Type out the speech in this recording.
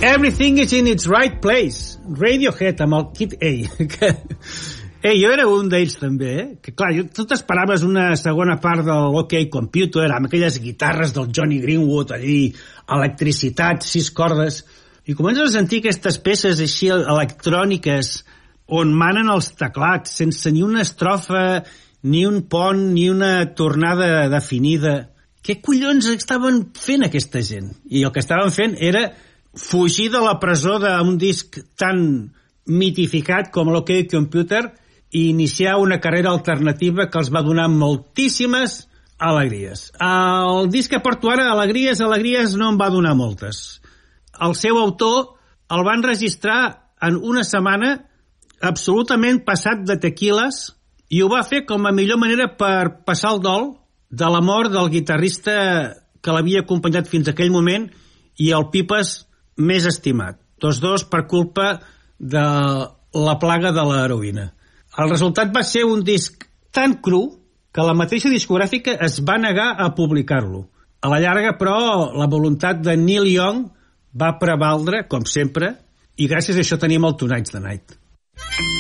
Everything is in its right place. Radiohead amb el Kid A. Jo era un d'ells també, que clar, tu t'esperaves una segona part del OK Computer, amb aquelles guitarres del Johnny Greenwood allí, electricitat, 6 cordes, i comences a sentir aquestes peces així electròniques on manen els teclats, sense ni una estrofa, ni un pont, ni una tornada definida. Què collons estaven fent aquesta gent? I el que estaven fent era fugir de la presó d'un disc tan mitificat com l'OK Computer i iniciar una carrera alternativa que els va donar moltíssimes alegries. El disc que porto ara, Alegries no en va donar moltes. El seu autor el va enregistrar en una setmana absolutament passat de tequiles i ho va fer com a millor manera per passar el dol de la mort del guitarrista que l'havia acompanyat fins a aquell moment i el Pipes més estimat. Tots dos per culpa de la plaga de l'heroïna. El resultat va ser un disc tan cru que la mateixa discogràfica es va negar a publicar-lo. A la llarga, però, la voluntat de Neil Young va prevaldre, com sempre, i gràcies a això tenim el Tonight's the Night.